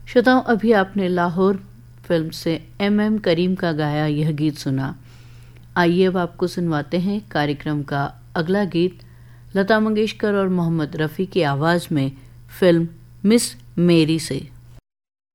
श्रोताओं, अभी आपने लाहौर फिल्म से M.M. करीम का गाया यह गीत सुना। आइए अब आपको सुनवाते हैं कार्यक्रम का अगला गीत लता मंगेशकर और मोहम्मद रफ़ी की आवाज़ में फिल्म मिस मेरी से।